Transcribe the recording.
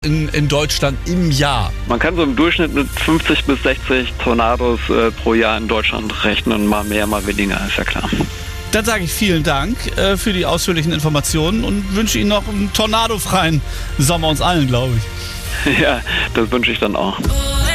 in Deutschland im Jahr? Man kann so im Durchschnitt mit 50 bis 60 Tornados pro Jahr in Deutschland rechnen. Mal mehr, mal weniger, ist ja klar. Dann sage ich vielen Dank für die ausführlichen Informationen und wünsche Ihnen noch einen tornadofreien Sommer uns allen, glaube ich. Ja, das wünsche ich dann auch.